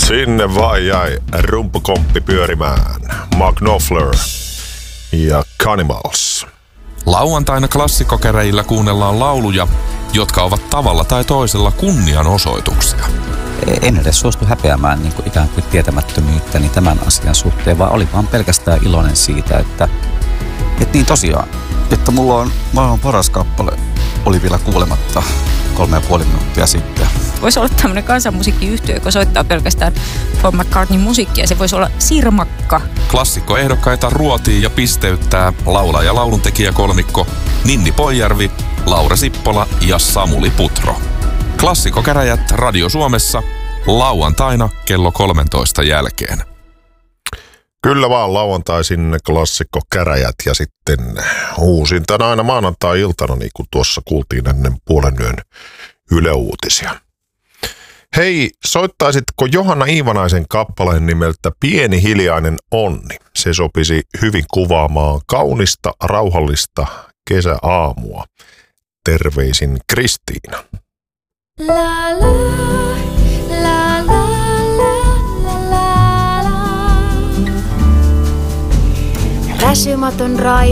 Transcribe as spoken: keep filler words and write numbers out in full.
Sinne vai jäi rumpukomppi pyörimään. Mark Knopfler ja Cannibals. Lauantaina klassikkokäräjillä kuunnellaan lauluja, jotka ovat tavalla tai toisella kunnianosoituksia. En edes suostu häpeämään niin kuin ikään kuin tietämättömyyttäni tämän asian suhteen, vaan oli vaan pelkästään iloinen siitä, että, että niin tosiaan, että mulla on maailman paras kappale, oli vielä kuulematta kolme ja puoli minuuttia sitten. Voisi olla tämmöinen kansanmusiikkiyhtiö, joka soittaa pelkästään Paul McCartneyn musiikkia. Se voisi olla Sirmakka. Klassikkoehdokkaita ruotii ja pisteyttää laulaja- ja lauluntekijäkolmikko Ninni Poijärvi, Laura Sippola ja Samuli Putro. Klassikkokäräjät Radio Suomessa lauantaina kello kolmentoista jälkeen. Kyllä vaan lauantaisin klassikkokäräjät ja sitten uusintana aina maanantai-iltana, niin kuin tuossa kuultiin ennen puolen yön Yle Uutisia. Hei, soittaisitko Johanna Iivanaisen kappaleen nimeltä Pieni hiljainen onni? Se sopisi hyvin kuvaamaan kaunista, rauhallista kesäaamua. Terveisin Kristiina. La la, la la la la la. Väsymätön raiva.